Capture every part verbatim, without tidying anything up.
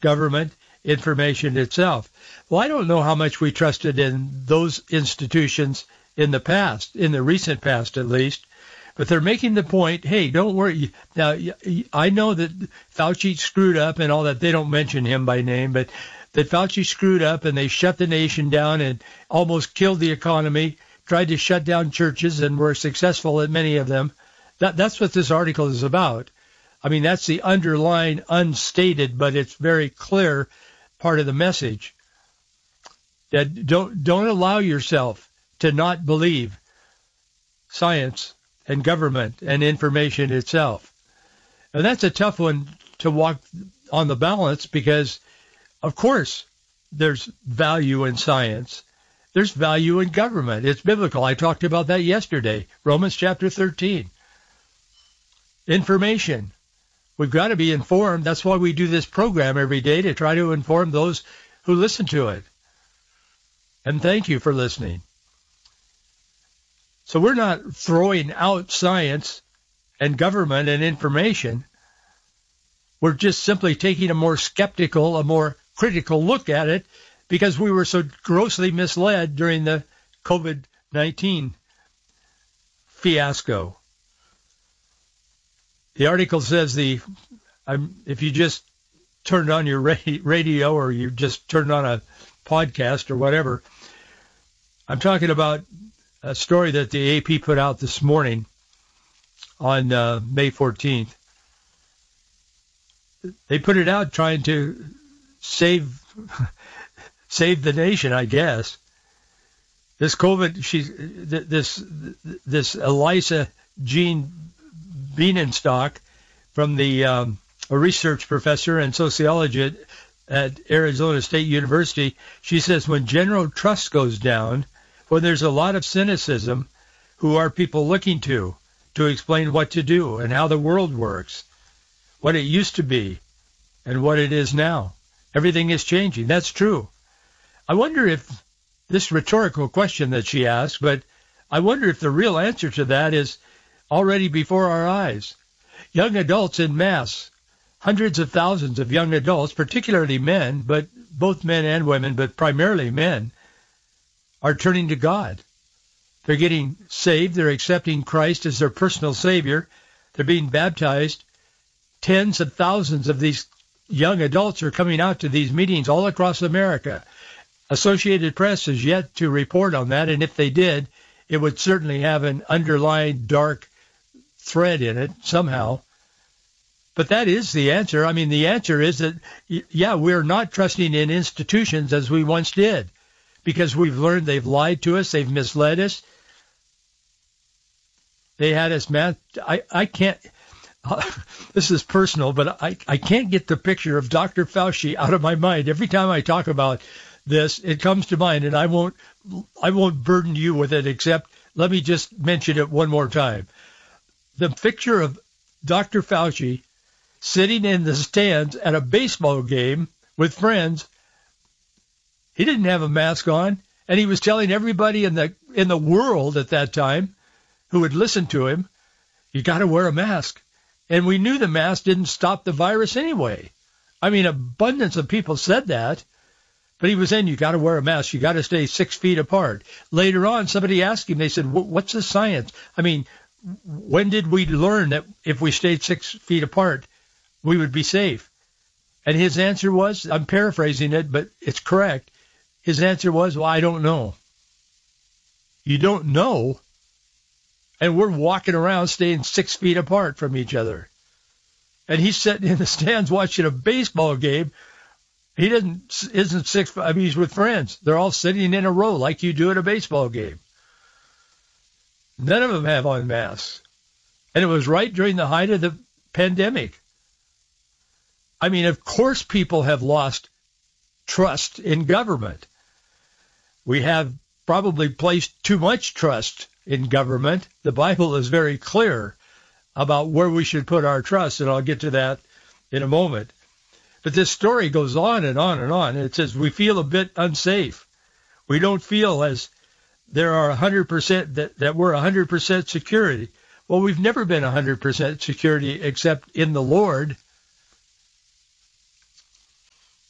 government, information itself. Well, I don't know how much we trusted in those institutions in the past, in the recent past at least, but they're making the point, hey, don't worry. Now, I know that Fauci screwed up and all that. They don't mention him by name, but that Fauci screwed up and they shut the nation down and almost killed the economy, tried to shut down churches and were successful at many of them. That, that's what this article is about. I mean, that's the underlying, unstated, but it's very clear part of the message. That don't don't allow yourself to not believe science and government and information itself. And that's a tough one to walk on the balance because, of course, there's value in science. There's value in government. It's biblical. I talked about that yesterday, Romans chapter thirteen. Information. We've got to be informed. That's why we do this program every day, to try to inform those who listen to it. And thank you for listening. So we're not throwing out science and government and information. We're just simply taking a more skeptical, a more critical look at it because we were so grossly misled during the COVID nineteen fiasco. The article says the um, if you just turned on your radio or you just turned on a podcast or whatever, I'm talking about a story that the A P put out this morning on uh, May fourteenth. They put it out trying to save save the nation, I guess. This COVID, she's this this Elisa Jean Bienenstock from the um, a research professor and sociologist at Arizona State University. She says when general trust goes down, when there's a lot of cynicism, who are people looking to to explain what to do and how the world works, what it used to be and what it is now. Everything is changing. That's true. I wonder if this rhetorical question that she asked, but I wonder if the real answer to that is already before our eyes. Young adults en masse, hundreds of thousands of young adults, particularly men, but both men and women, but primarily men, are turning to God. They're getting saved. They're accepting Christ as their personal Savior. They're being baptized. Tens of thousands of these young adults are coming out to these meetings all across America. Associated Press has yet to report on that, and if they did, it would certainly have an underlying dark thread in it somehow. But that is the answer. I mean, the answer is that, yeah, we're not trusting in institutions as we once did because we've learned they've lied to us, they've misled us. They had us mad. I, I can't, uh, this is personal, but I, I can't get the picture of Doctor Fauci out of my mind. Every time I talk about this, it comes to mind, and I won't, I won't burden you with it, except let me just mention it one more time. The picture of Doctor Fauci sitting in the stands at a baseball game with friends. He didn't have a mask on, and he was telling everybody in the in the world at that time who would listen to him, you got to wear a mask. And we knew the mask didn't stop the virus anyway. I mean, abundance of people said that, but he was saying, you got to wear a mask. You got to stay six feet apart. Later on, somebody asked him, they said, what's the science? I mean, when did we learn that if we stayed six feet apart, we would be safe? And his answer was, I'm paraphrasing it, but it's correct. His answer was, well, I don't know. You don't know? And we're walking around staying six feet apart from each other. And he's sitting in the stands watching a baseball game. He doesn't, isn't six, I mean, he's with friends. They're all sitting in a row like you do at a baseball game. None of them have on masks. And it was right during the height of the pandemic. I mean, of course people have lost trust in government. We have probably placed too much trust in government. The Bible is very clear about where we should put our trust, and I'll get to that in a moment. But this story goes on and on and on. It says we feel a bit unsafe. We don't feel as there are one hundred percent that, that we're one hundred percent security. Well, we've never been one hundred percent security except in the Lord.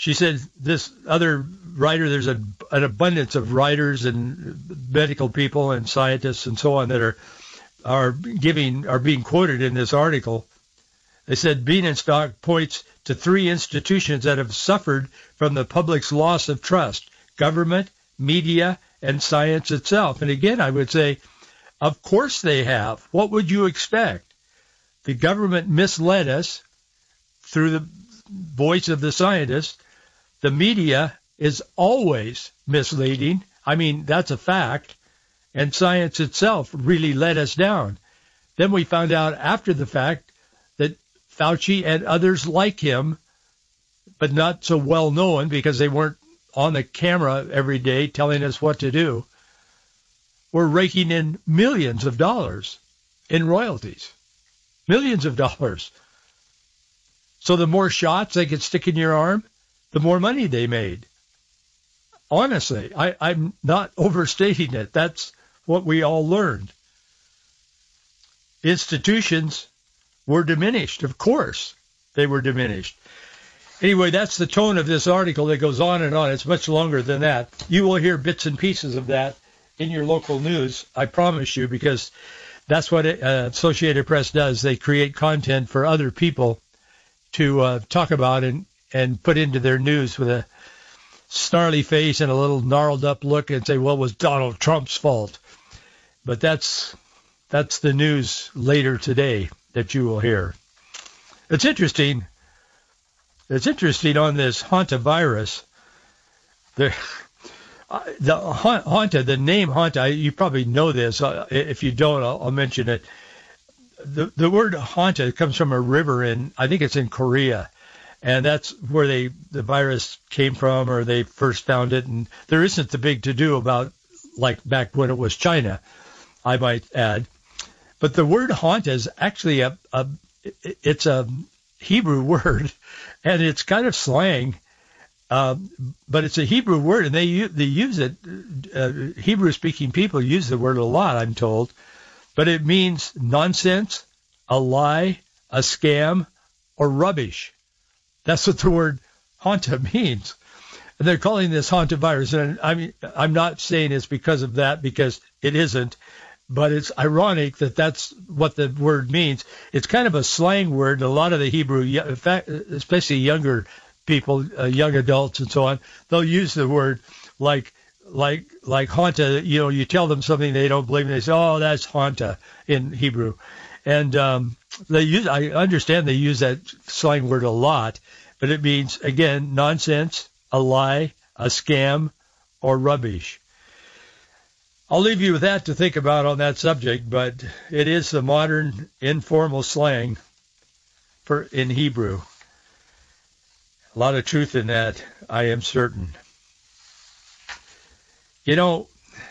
she said this other writer, there's a, an abundance of writers and medical people and scientists and so on that are are giving are being quoted in this article. They said Bienenstock points to three institutions that have suffered from the public's loss of trust: government, media, and science itself. And again, I would say, of course they have. What would you expect? The government misled us through the voice of the scientists. The media is always misleading. I mean, that's a fact. And science itself really let us down. Then we found out after the fact that Fauci and others like him, but not so well known because they weren't on the camera every day telling us what to do, were raking in millions of dollars in royalties. Millions of dollars. So the more shots they could stick in your arm, the more money they made. Honestly, I, I'm not overstating it. That's what we all learned. Institutions were diminished. Of course, they were diminished. Anyway, that's the tone of this article that goes on and on. It's much longer than that. You will hear bits and pieces of that in your local news, I promise you, because that's what it, uh, Associated Press does. They create content for other people to uh, talk about and, and put into their news with a snarly face and a little gnarled up look and say, well, it was Donald Trump's fault. But that's that's the news later today that you will hear. It's interesting. It's interesting on this hantavirus. The the hanta, the name hanta, you probably know this. If you don't, I'll, I'll mention it. The the word hanta comes from a river in, I think it's in Korea, and that's where they the virus came from, or they first found it. And there isn't the big to do about like back when it was China, I might add. But the word hanta is actually a, a it's a Hebrew word, and it's kind of slang, um, but it's a Hebrew word, and they they use it. Uh, Hebrew-speaking people use the word a lot, I'm told, but it means nonsense, a lie, a scam, or rubbish. That's what the word hanta means. And they're calling this hantavirus, and I mean, I'm not saying it's because of that, because it isn't. But it's ironic that that's what the word means. It's kind of a slang word. A lot of the Hebrew, in fact, especially younger people, uh, young adults and so on, they'll use the word like like like hanta. You know, you tell them something they don't believe, and they say, "Oh, that's hanta" in Hebrew. And um, they use. I understand they use that slang word a lot, but it means, again, nonsense, a lie, a scam, or rubbish. I'll leave you with that to think about on that subject, but it is the modern informal slang for in Hebrew. A lot of truth in that, I am certain. You know,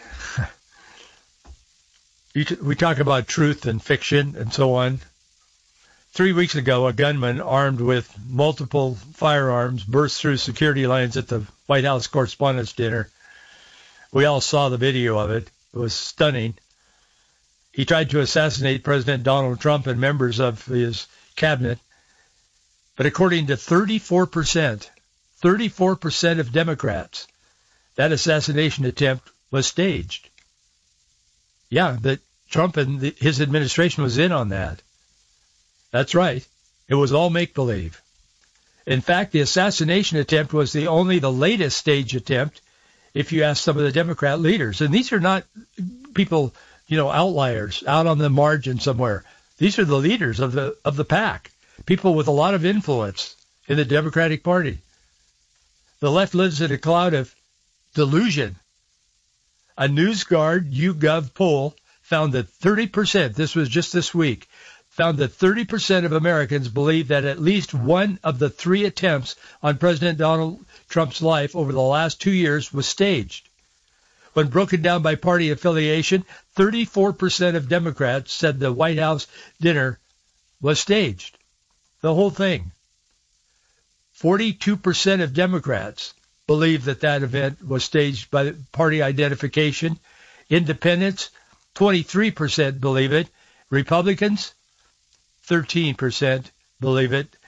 we talk about truth and fiction and so on. Three weeks ago, a gunman armed with multiple firearms burst through security lines at the White House Correspondents' Dinner. We all saw the video of it. It was stunning. He tried to assassinate President Donald Trump and members of his cabinet. But according to thirty-four percent, thirty-four percent of Democrats, that assassination attempt was staged. Yeah, that Trump and the, his administration was in on that. That's right. It was all make-believe. In fact, the assassination attempt was the only the latest staged attempt, if you ask some of the Democrat leaders. And these are not people, you know, outliers out on the margin somewhere. These are the leaders of the of the pack, people with a lot of influence in the Democratic Party. The left lives in a cloud of delusion. A NewsGuard YouGov poll found that thirty percent, this was just this week, found that thirty percent of Americans believe that at least one of the three attempts on President Donald Trump's life over the last two years was staged. When broken down by party affiliation, thirty-four percent of Democrats said the White House dinner was staged. The whole thing. forty-two percent of Democrats believe that that event was staged by party identification. Independents, twenty-three percent believe it. Republicans, thirteen percent believe it.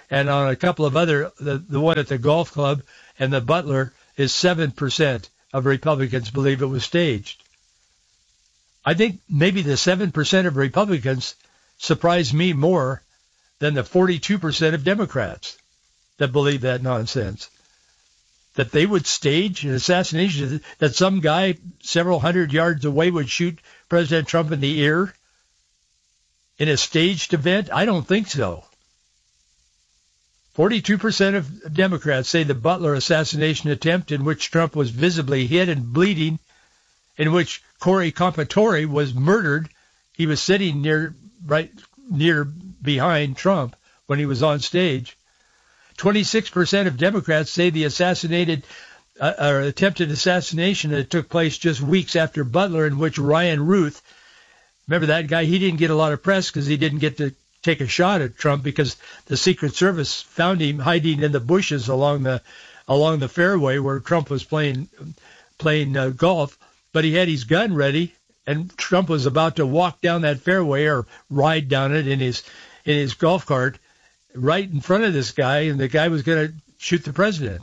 and on a couple of other, the, the one at the golf club and the Butler, is seven percent of Republicans believe it was staged. I think maybe the seven percent of Republicans surprised me more than the forty-two percent of Democrats that believe that nonsense. That they would stage an assassination, that some guy several hundred yards away would shoot President Trump in the ear in a staged event? I don't think so. forty-two percent of Democrats say the Butler assassination attempt, in which Trump was visibly hit and bleeding, in which Corey Compatore was murdered. He was sitting near, right near behind Trump when he was on stage. twenty-six percent of Democrats say the assassinated uh, or attempted assassination that took place just weeks after Butler, in which Ryan Ruth, remember that guy, he didn't get a lot of press because he didn't get to take a shot at Trump because the Secret Service found him hiding in the bushes along the along the fairway where Trump was playing playing uh, golf, but he had his gun ready, and Trump was about to walk down that fairway or ride down it in his in his golf cart right in front of this guy, and the guy was going to shoot the president.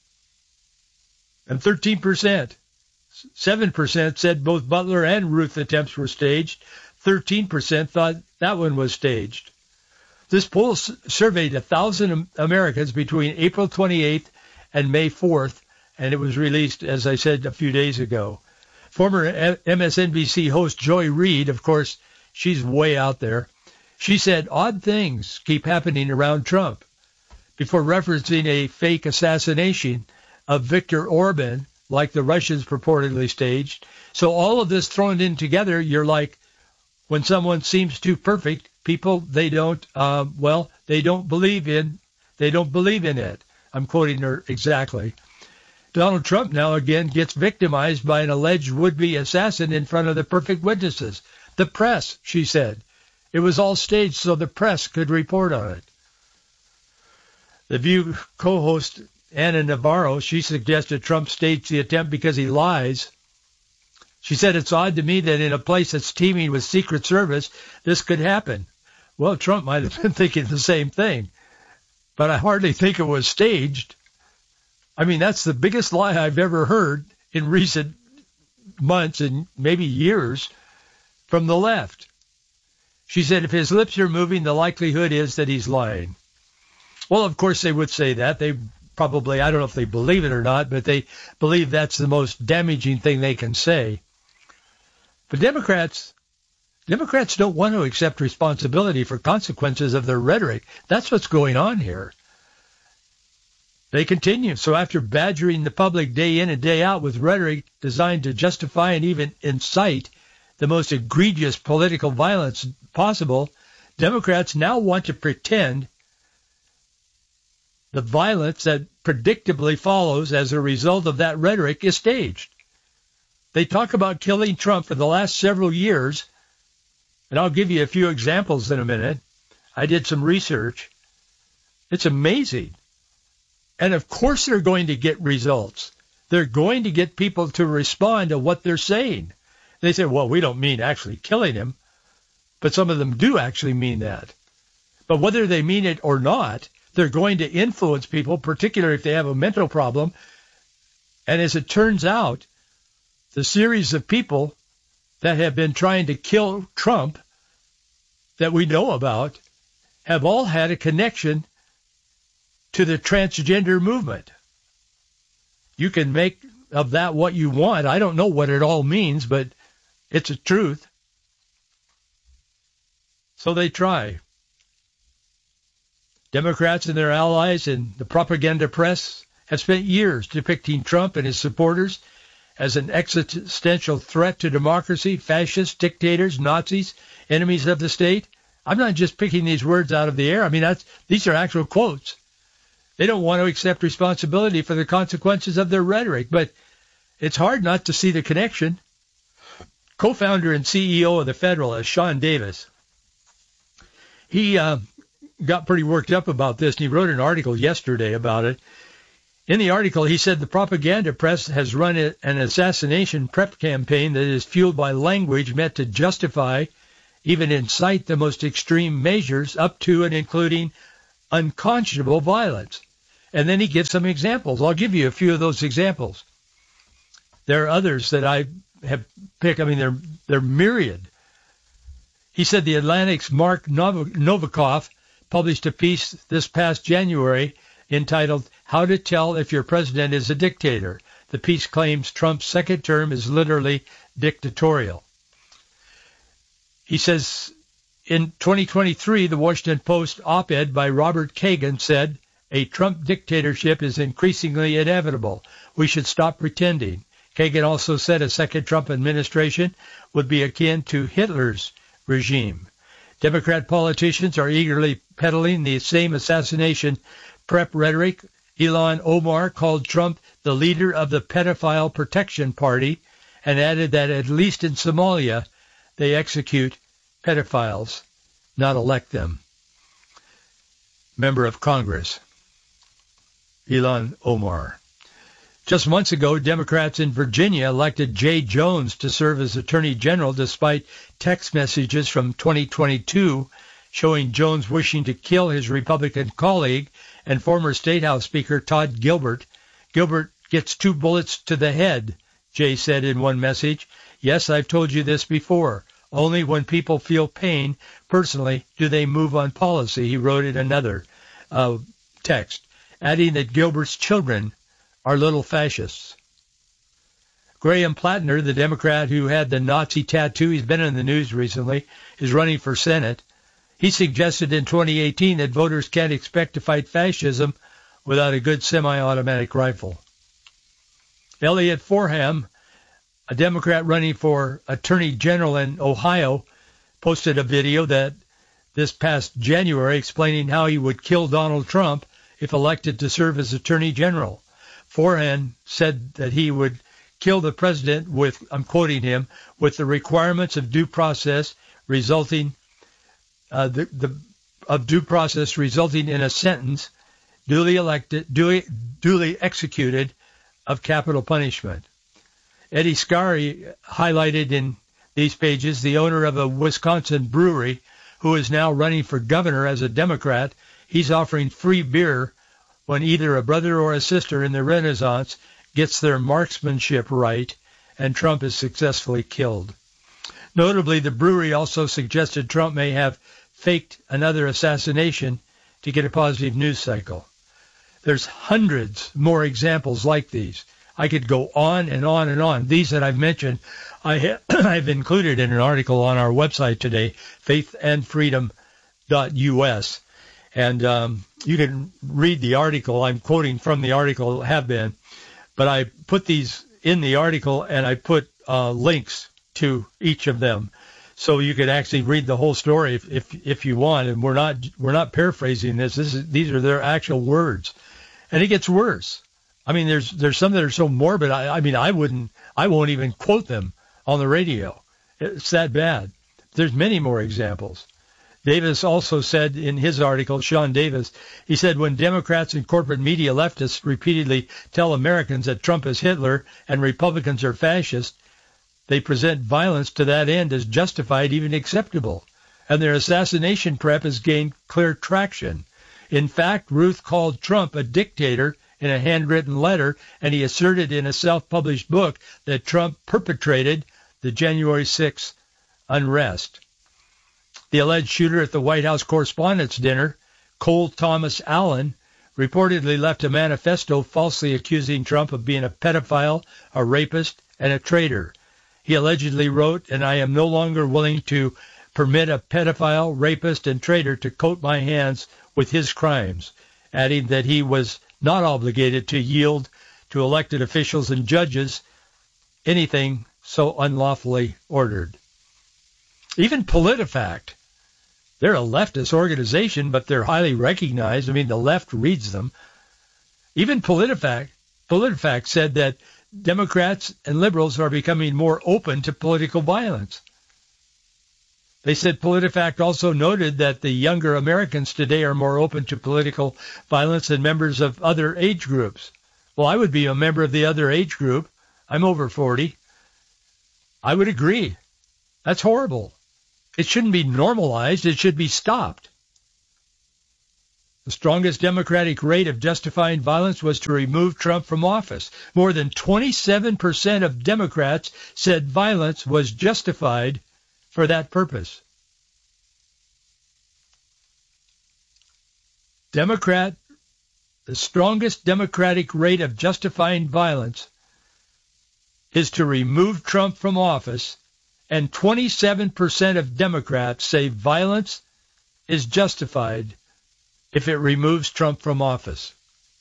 And thirteen percent, seven percent said both Butler and Ruth attempts were staged. thirteen percent thought that one was staged. This poll s- surveyed one thousand Americans between April twenty-eighth and May fourth, and it was released, as I said, a few days ago. Former M S N B C host Joy Reid, of course, she's way out there. She said odd things keep happening around Trump before referencing a fake assassination of Viktor Orban, like the Russians purportedly staged. So all of this thrown in together, you're like, when someone seems too perfect, people, they don't, uh, well, they don't believe in, they don't believe in it. I'm quoting her exactly. Donald Trump now again gets victimized by an alleged would-be assassin in front of the perfect witnesses. The press, she said. It was all staged so the press could report on it. The View co-host Anna Navarro, she suggested Trump staged the attempt because he lies. She said, it's odd to me that in a place that's teeming with Secret Service, this could happen. Well, Trump might have been thinking the same thing, but I hardly think it was staged. I mean, that's the biggest lie I've ever heard in recent months and maybe years from the left. She said, if his lips are moving, the likelihood is that he's lying. Well, of course they would say that. They probably, I don't know if they believe it or not, but they believe that's the most damaging thing they can say. But Democrats, Democrats don't want to accept responsibility for consequences of their rhetoric. That's what's going on here. They continue. So after badgering the public day in and day out with rhetoric designed to justify and even incite the most egregious political violence possible, Democrats now want to pretend the violence that predictably follows as a result of that rhetoric is staged. They talk about killing Trump for the last several years, and I'll give you a few examples in a minute. I did some research. It's amazing. And of course they're going to get results. They're going to get people to respond to what they're saying. They say, well, we don't mean actually killing him, but some of them do actually mean that. But whether they mean it or not, they're going to influence people, particularly if they have a mental problem. And as it turns out, the series of people that have been trying to kill Trump that we know about have all had a connection to the transgender movement. You can make of that what you want. I don't know what it all means, but it's a truth. So they try. Democrats and their allies in the propaganda press have spent years depicting Trump and his supporters as an existential threat to democracy, fascists, dictators, Nazis, enemies of the state. I'm not just picking these words out of the air. I mean, that's, these are actual quotes. They don't want to accept responsibility for the consequences of their rhetoric, but it's hard not to see the connection. Co-founder and C E O of the Federalist, Sean Davis, he uh, got pretty worked up about this, and he wrote an article yesterday about it. In the article, he said the propaganda press has run an assassination prep campaign that is fueled by language meant to justify, even incite the most extreme measures up to and including unconscionable violence. And then he gives some examples. I'll give you a few of those examples. There are others that I have picked. I mean, they're, they're myriad. He said the Atlantic's Mark Novikov published a piece this past January entitled How to Tell If Your President is a Dictator. The piece claims Trump's second term is literally dictatorial. He says in twenty twenty-three, the Washington Post op-ed by Robert Kagan said, a Trump dictatorship is increasingly inevitable. We should stop pretending. Kagan also said a second Trump administration would be akin to Hitler's regime. Democrat politicians are eagerly peddling the same assassination prep rhetoric. Ilhan Omar called Trump the leader of the pedophile protection party and added that at least in Somalia, they execute pedophiles, not elect them. Member of Congress, Ilhan Omar. Just months ago, Democrats in Virginia elected Jay Jones to serve as Attorney General despite text messages from twenty twenty-two showing Jones wishing to kill his Republican colleague and former State House Speaker Todd Gilbert. Gilbert gets two bullets to the head, Jay said in one message. Yes, I've told you this before. Only when people feel pain personally do they move on policy, he wrote in another uh, text, adding that Gilbert's children are little fascists. Graham Plattner, the Democrat who had the Nazi tattoo, he's been in the news recently, is running for Senate. He suggested in twenty eighteen that voters can't expect to fight fascism without a good semi-automatic rifle. Elliot Forham, a Democrat running for Attorney General in Ohio, posted a video that this past January explaining how he would kill Donald Trump if elected to serve as Attorney General. Forham said that he would kill the president with, I'm quoting him, with the requirements of due process resulting uh, the, the of due process resulting in a sentence duly elected, duly, duly executed of capital punishment. Eddie Scarry highlighted in these pages the owner of a Wisconsin brewery who is now running for governor as a Democrat. He's offering free beer when either a brother or a sister in the Renaissance gets their marksmanship right and Trump is successfully killed. Notably, the brewery also suggested Trump may have faked another assassination to get a positive news cycle. There's hundreds more examples like these. I could go on and on and on. These that I've mentioned, I ha- I've included in an article on our website today, faith and freedom dot U S. And um, you can read the article. I'm quoting from the article, have been. But I put these in the article, and I put uh, links to each of them. So you could actually read the whole story if, if if you want. And we're not we're not paraphrasing this. This is these are their actual words. And it gets worse. I mean, there's there's some that are so morbid. I, I mean, I wouldn't, I won't even quote them on the radio. It's that bad. There's many more examples. Davis also said in his article, Sean Davis, he said when Democrats and corporate media leftists repeatedly tell Americans that Trump is Hitler and Republicans are fascist, they present violence to that end as justified, even acceptable. And their assassination prep has gained clear traction. In fact, Ruth called Trump a dictator in a handwritten letter, and he asserted in a self-published book that Trump perpetrated the January sixth unrest. The alleged shooter at the White House Correspondents' Dinner, Cole Thomas Allen, reportedly left a manifesto falsely accusing Trump of being a pedophile, a rapist, and a traitor. He allegedly wrote, and I am no longer willing to permit a pedophile, rapist, and traitor to coat my hands with his crimes, adding that he was not obligated to yield to elected officials and judges anything so unlawfully ordered. Even PolitiFact, they're a leftist organization, but they're highly recognized. I mean, the left reads them. Even PolitiFact, PolitiFact said that Democrats and liberals are becoming more open to political violence. They said PolitiFact also noted that the younger Americans today are more open to political violence than members of other age groups. Well, I would be a member of the other age group. I'm over forty. I would agree. That's horrible. It shouldn't be normalized. It should be stopped. The strongest Democratic rate of justifying violence was to remove Trump from office. More than twenty-seven percent of Democrats said violence was justified for that purpose. Democrat, the strongest Democratic rate of justifying violence is to remove Trump from office, and twenty-seven percent of Democrats say violence is justified if it removes Trump from office.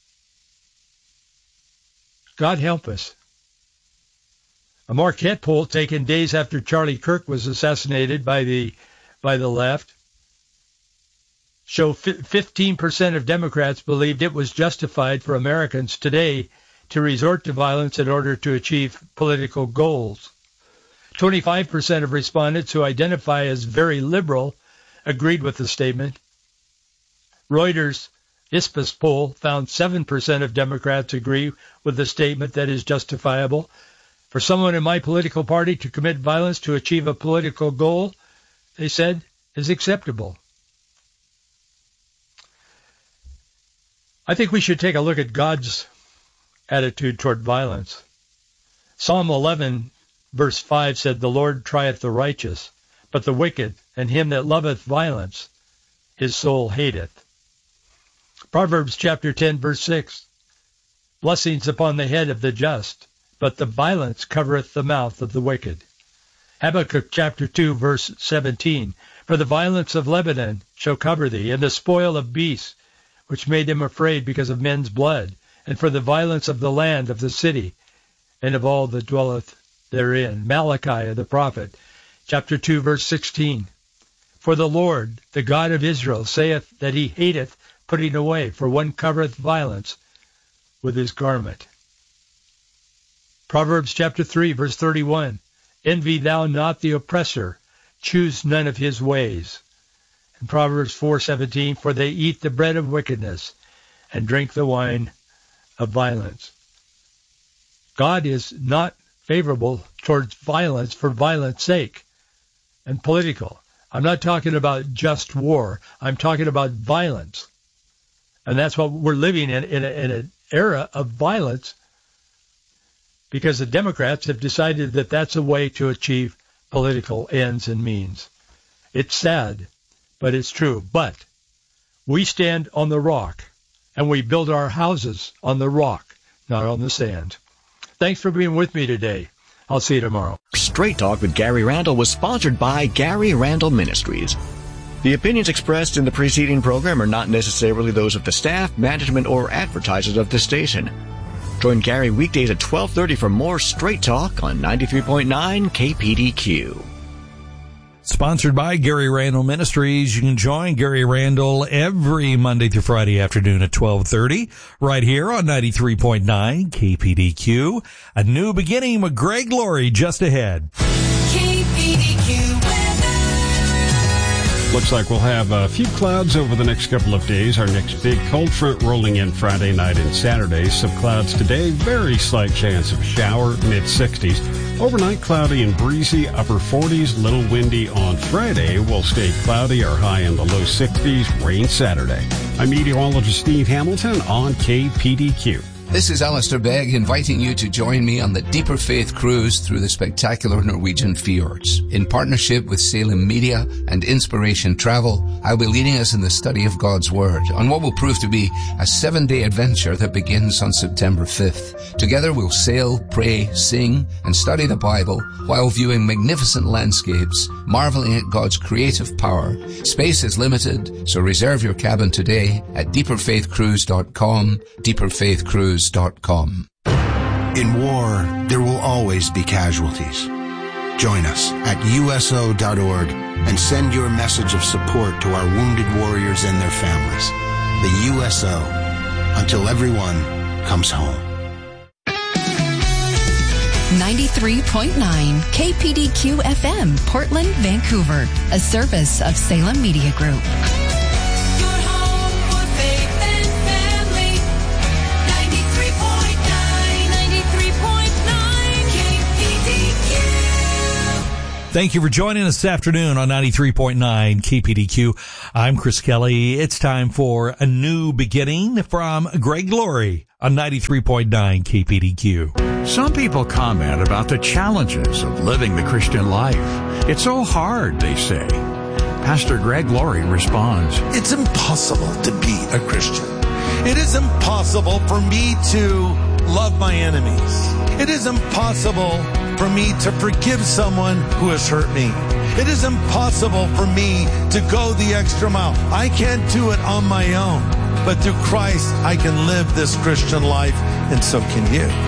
God help us. A Marquette poll taken days after Charlie Kirk was assassinated by the by the left show fifteen percent of Democrats believed it was justified for Americans today to resort to violence in order to achieve political goals. twenty-five percent of respondents who identify as very liberal agreed with the statement. Reuters' ISPAS poll found seven percent of Democrats agree with the statement that is justifiable. For someone in my political party to commit violence to achieve a political goal, they said, is acceptable. I think we should take a look at God's attitude toward violence. Psalm eleven, verse five said, "The Lord trieth the righteous, but the wicked and him that loveth violence, his soul hateth." Proverbs chapter ten, verse six, "Blessings upon the head of the just, but the violence covereth the mouth of the wicked." Habakkuk chapter two, verse seventeen, "For the violence of Lebanon shall cover thee, and the spoil of beasts, which made them afraid because of men's blood, and for the violence of the land of the city, and of all that dwelleth therein." Malachi the prophet, chapter two, verse sixteen, "For the Lord, the God of Israel, saith that he hateth putting away, for one covereth violence with his garment." Proverbs chapter three, verse thirty-one, "Envy thou not the oppressor, choose none of his ways." And Proverbs four seventeen, "For they eat the bread of wickedness and drink the wine of violence." God is not favorable towards violence for violence sake and political. I'm not talking about just war. I'm talking about violence. And that's what we're living in, in, a, in an era of violence, because the Democrats have decided that that's a way to achieve political ends and means. It's sad, but it's true. But we stand on the rock, and we build our houses on the rock, not on the sand. Thanks for being with me today. I'll see you tomorrow. Straight Talk with Gary Randall was sponsored by Gary Randall Ministries. The opinions expressed in the preceding program are not necessarily those of the staff, management, or advertisers of the station. Join Gary weekdays at twelve thirty for more Straight Talk on ninety-three point nine K P D Q. Sponsored by Gary Randall Ministries. You can join Gary Randall every Monday through Friday afternoon at twelve thirty, right here on ninety-three point nine K P D Q. A new beginning with Greg Laurie just ahead. K P D Q weather. Looks like we'll have a few clouds over the next couple of days. Our next big cold front rolling in Friday night and Saturday. Some clouds today, very slight chance of shower, mid sixties. Overnight, cloudy and breezy, upper forties, little windy on Friday. Will stay cloudy, our high in the low sixties, rain Saturday. I'm meteorologist Steve Hamilton on K P D Q. This is Alistair Begg inviting you to join me on the Deeper Faith Cruise through the spectacular Norwegian fjords. In partnership with Salem Media and Inspiration Travel, I'll be leading us in the study of God's Word on what will prove to be a seven-day adventure that begins on September fifth. Together we'll sail, pray, sing, and study the Bible while viewing magnificent landscapes, marveling at God's creative power. Space is limited, so reserve your cabin today at deeper faith cruise dot com, deeper faith cruise dot com. In war, there will always be casualties. Join us at U S O dot org and send your message of support to our wounded warriors and their families. The U S O, until everyone comes home. ninety-three point nine K P D Q F M, Portland, Vancouver, a service of Salem Media Group. Thank you for joining us this afternoon on ninety-three point nine K P D Q. I'm Chris Kelly. It's time for a new beginning from Greg Laurie on ninety-three point nine K P D Q. Some people comment about the challenges of living the Christian life. It's so hard, they say. Pastor Greg Laurie responds, It's impossible to be a Christian. It is impossible for me to love my enemies. It is impossible for me to forgive someone who has hurt me. It is impossible for me to go the extra mile. I can't do it on my own. But through Christ, I can live this Christian life, and so can you.